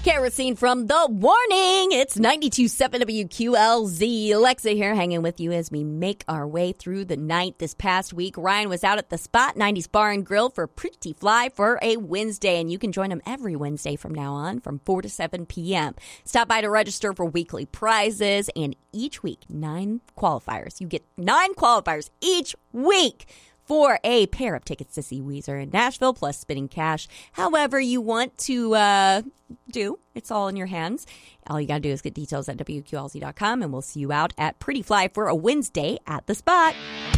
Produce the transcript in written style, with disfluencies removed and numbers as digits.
Kerosene from The Warning. It's 92.7 WQLZ. Alexa here hanging with you as we make our way through the night. This past week, Ryan was out at the Spot 90s Bar and Grill for Pretty Fly for a Wednesday, and you can join him every Wednesday from now on from 4 to 7 p.m. Stop by to register for weekly prizes, and each week, 9 qualifiers. You get 9 qualifiers each week for a pair of tickets to see Weezer in Nashville, plus spinning cash. However you want to do, it's all in your hands. All you got to do is get details at WQLZ.com, and we'll see you out at Pretty Fly for a Wednesday at the Spot.